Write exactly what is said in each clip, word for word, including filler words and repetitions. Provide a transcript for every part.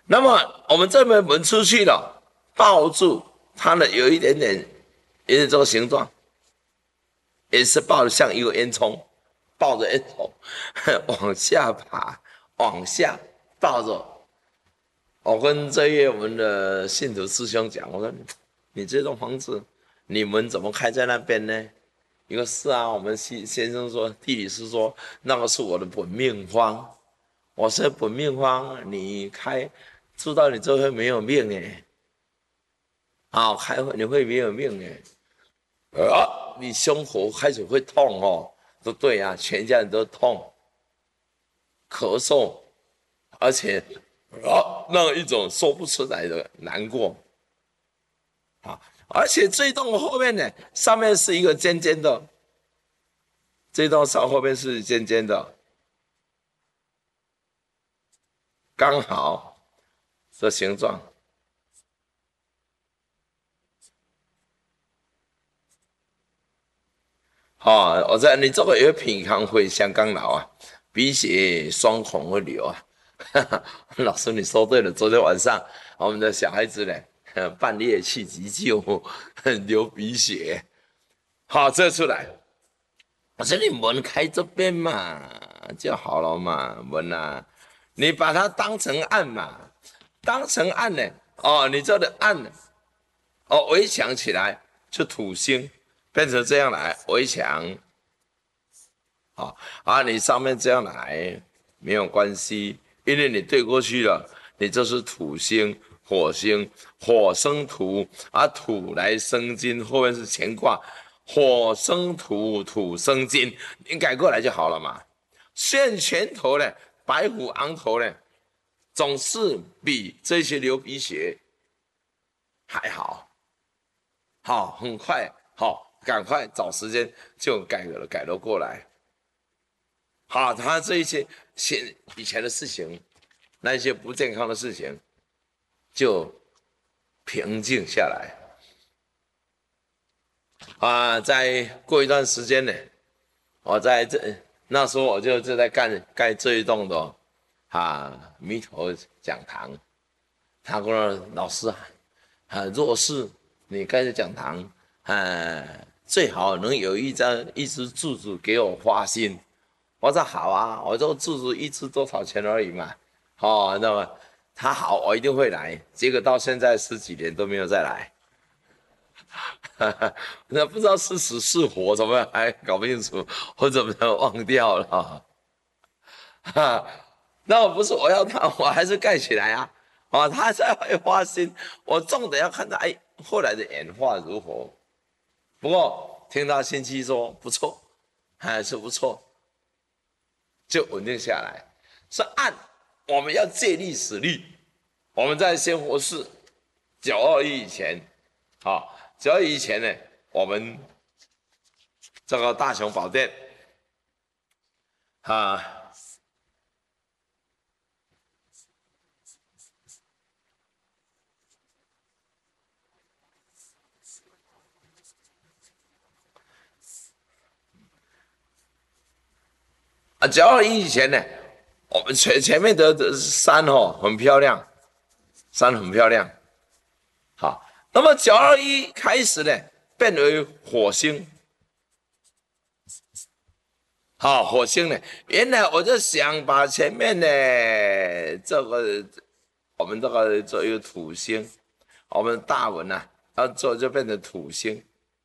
那么我们这边门出去了，抱住它呢，有一点点，有点这个形状，也是抱的像一个烟囱，抱着烟囱往下爬，往下抱着。我跟这位我们的信徒师兄讲，我说你这栋房子，你们怎么开在那边呢？一个是啊，我们先先生说，地理师说那个是我的本命方。我说本命方，你开住到你这会没有命哎，啊，开会你会没有命哎，啊，你胸口开始会痛哦，说对啊，全家人都痛，咳嗽，而且啊，那一种说不出来的难过啊，而且这栋后面呢，上面是一个尖尖的，这栋上后面是尖尖的，刚好这形状。哦，我在你这个有平衡会香港佬啊，鼻血双孔会流啊。老师，你说对了。昨天晚上我们的小孩子呢，半夜去急救，流鼻血。好，这出来，我说你门开这边嘛就好了嘛，门啊，你把它当成案嘛，当成案呢，哦，你这的案哦，围墙起来就土星变成这样来围墙。啊啊，你上面这样来没有关系，因为你对过去了，你就是土星、火星，火生土，啊土来生金，后面是乾卦，火生土，土生金，你改过来就好了嘛。现拳头呢，白虎昂头呢，总是比这些流鼻血还好，好，很快，好，赶快找时间就改了，改了过来。好，他这一些现以前的事情，那些不健康的事情，就平静下来。啊，再过一段时间呢，我在这那时候我就就在干盖这一栋的啊弥陀讲堂。他跟我说老师啊，啊若是你盖的讲堂，啊最好能有一张一只柱子给我花心。我说好啊，我这个柱子一支多少钱而已嘛。哦，那么他好，我一定会来。结果到现在十几年都没有再来，那不知道是死是活，怎么还搞不清楚，或者怎么忘掉了。哈，那我不是我要他，我还是盖起来啊。哦，他才会花心，我重点要看他哎后来的演化如何。不过听他亲戚说不错，还是不错。就稳定下来。是按我们要借力使力，我们在仙佛寺九二一以前，啊，九二一以前呢，我们这个大雄宝殿，啊，啊，九二一以前呢，我们前前面的山哦很漂亮，山很漂亮，好，那么九二一开始呢，变为火星。好，火星呢？原来我就想把前面呢这个我们这个做一个土星，我们大文啊，要做就变成土星。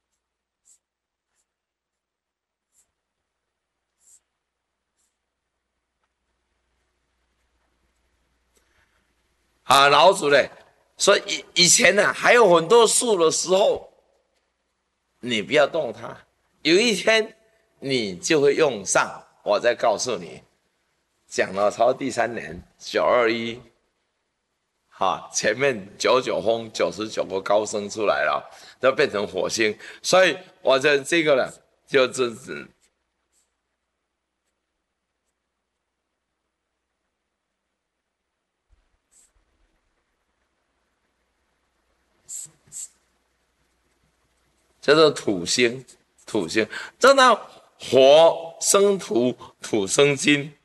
啊，老鼠呢，所以以以前呢、啊、还有很多树的时候，你不要动它，有一天你就会用上。我再告诉你，讲了超第三年九二一。哈，前面九九风九十九个高升出来了，都变成火星，所以我的这个呢，就是叫做土星，土星，这呢火生土，土生金，